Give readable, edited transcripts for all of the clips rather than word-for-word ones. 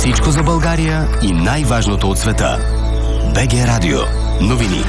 Всичко за България и най-важното от света. БГ Радио. Новини.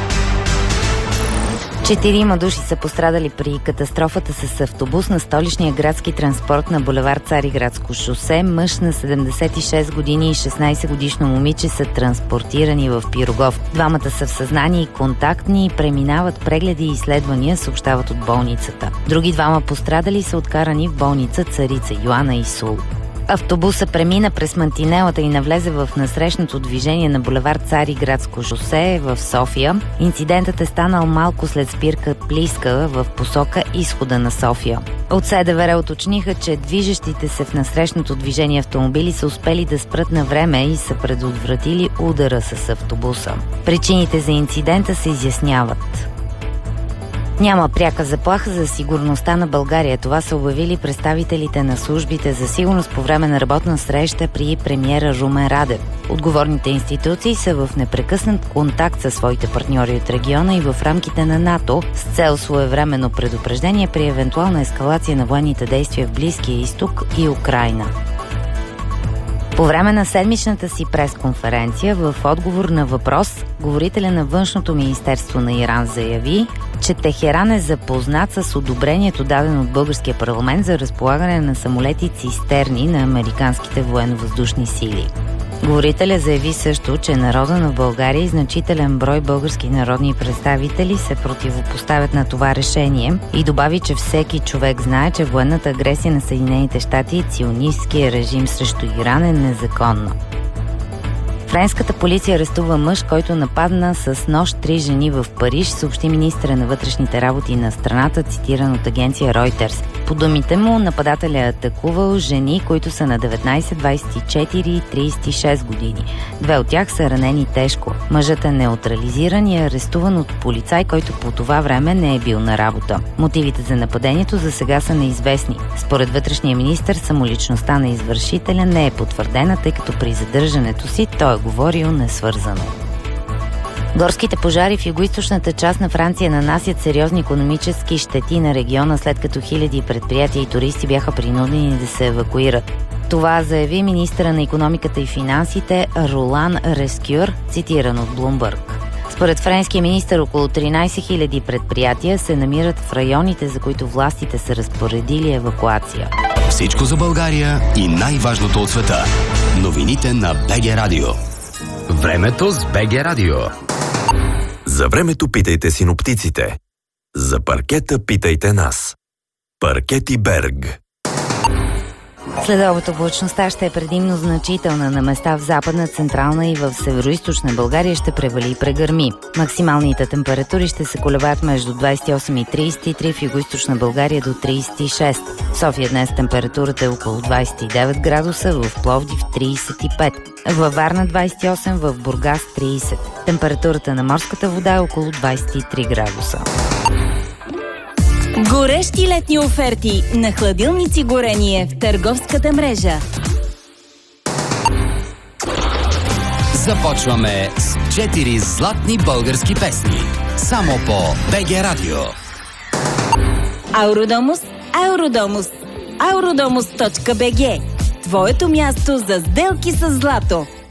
4 души са пострадали при катастрофата с автобус на столичния градски транспорт на булевард Цариградско шосе. Мъж на 76 години и 16-годишно момиче са транспортирани в Пирогов. Двамата са в съзнание и контактни и преминават прегледи и изследвания, съобщават от болницата. Други двама пострадали са откарани в болница Царица Йоана и Сул. Автобуса премина през мантинелата и навлезе в насрещното движение на булевард Цариградско шосе в София. Инцидентът е станал малко след спирка Плиска в посока изхода на София. От СДВР уточниха, че движещите се в насрещното движение автомобили са успели да спрат на време и са предотвратили удара с автобуса. Причините за инцидента се изясняват. Няма пряка заплаха за сигурността на България. Това са обявили представителите на службите за сигурност по време на работна среща при премиера Румен Радев. Отговорните институции са в непрекъснат контакт със своите партньори от региона и в рамките на НАТО с цел своевременно предупреждение при евентуална ескалация на военните действия в Близкия изток и Украйна. По време на седмичната си пресконференция, в отговор на въпрос, говорителя на Външното министерство на Иран заяви, че Техеран е запознат с одобрението, дадено от българския парламент за разполагане на самолети цистерни на американските военно-въздушни сили. Говорителя заяви също, че народа на България и значителен брой български народни представители се противопоставят на това решение и добави, че всеки човек знае, че военната агресия на Съединените щати и ционистския режим срещу Иран е незаконна. Френската полиция арестува мъж, който нападна с нож 3 жени в Париж, съобщи министъра на вътрешните работи на страната, цитиран от агенция Reuters. По думите му, нападателя е атакувал жени, които са на 19, 24 и 36 години. 2 от тях са ранени тежко. Мъжът е неутрализиран и е арестуван от полицай, който по това време не е бил на работа. Мотивите за нападението за сега са неизвестни. Според вътрешния министър, самоличността на извършителя не е потвърдена, тъй като при задържането си той е говорил несвързано. Горските пожари в югоизточната част на Франция нанасят сериозни икономически щети на региона, след като хиляди предприятия и туристи бяха принудени да се евакуират. Това заяви министъра на икономиката и финансите Ролан Рескюр, цитиран от Блумбърг. Според френския министър, около 13 000 предприятия се намират в районите, за които властите са разпоредили евакуация. Всичко за България и най-важното от света. Новините на БГ Радио. Времето с БГ Радио. За времето питайте синоптиците. За паркета питайте нас. Паркети Берг. Следобед облачността ще е предимно значителна. На места в Западна, Централна и в Североизточна България ще превали и прегърми. Максималните температури ще се колебаят между 28 и 33, в Югоизточна България до 36. В София днес температурата е около 29 градуса, в Пловдив 35. Във Варна 28, в Бургас 30. Температурата на морската вода е около 23 градуса. Горещи летни оферти на хладилници Горение в търговската мрежа. Започваме с 4 златни български песни. Само по БГ Радио. Ауродомус, Ауродомус, Auradomos.bg. Твоето място за сделки с злато.